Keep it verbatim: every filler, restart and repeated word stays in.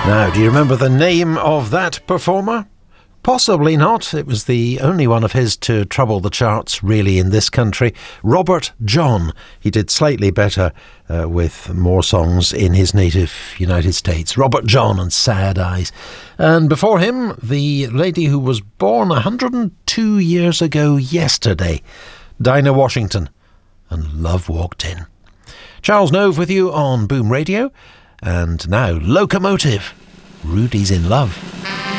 Now, do you remember the name of that performer? Possibly not. It was the only one of his to trouble the charts, really, in this country. Robert John. He did slightly better uh, with more songs in his native United States. Robert John and Sad Eyes. And before him, the lady who was born one hundred two years ago yesterday, Dinah Washington, and Love Walked In. Charles Nove with you on Boom Radio. And now, Locomotive, Rudy's in Love.